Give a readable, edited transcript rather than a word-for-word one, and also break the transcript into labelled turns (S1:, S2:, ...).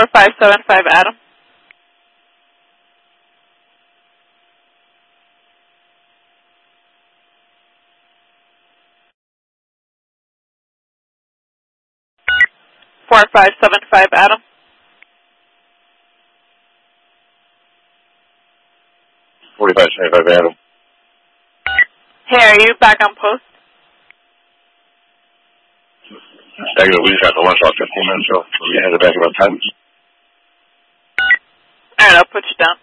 S1: 4575 Adam. Adam.
S2: 4575 Adam.
S1: Hey, are you back on post?
S2: Negative, we just got to lunch about 15 minutes ago. We headed back about 10.
S1: Alright, I'll put you down.